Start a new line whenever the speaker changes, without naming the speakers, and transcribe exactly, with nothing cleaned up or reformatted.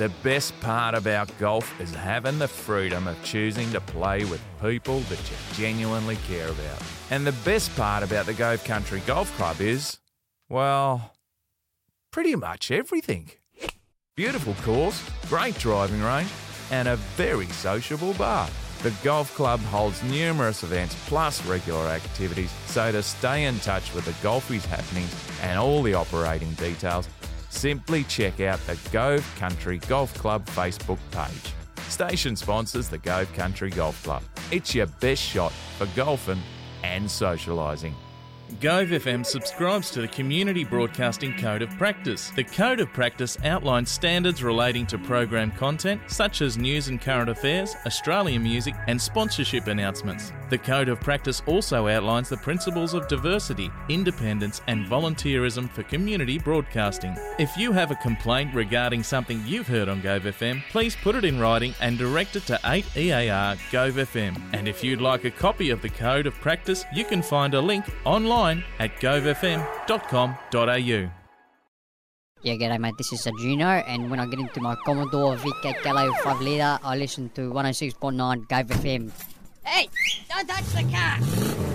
The best part about golf is having the freedom of choosing to play with people that you genuinely care about. And the best part about the Gove Country Golf Club is, well, pretty much everything. Beautiful course, great driving range, and a very sociable bar. The golf club holds numerous events plus regular activities, so to stay in touch with the golfies happenings and all the operating details, simply check out the Gove Country Golf Club Facebook page. Station sponsors the Gove Country Golf Club. It's your best shot for golfing and socialising.
Gove F M subscribes to the Community Broadcasting Code of Practice. The Code of Practice outlines standards relating to program content such as news and current affairs, Australian music and sponsorship announcements. The Code of Practice also outlines the principles of diversity, independence and volunteerism for community broadcasting. If you have a complaint regarding something you've heard on Gove F M, please put it in writing and direct it to eight E A R Gove F M. And if you'd like a copy of the Code of Practice, you can find a link online at gove f m dot com dot a u.
Yeah, g'day mate, this is Juno, and when I get into my Commodore V K Gallo five litre, I listen to one oh six point nine Gove F M.
Hey, don't touch the car!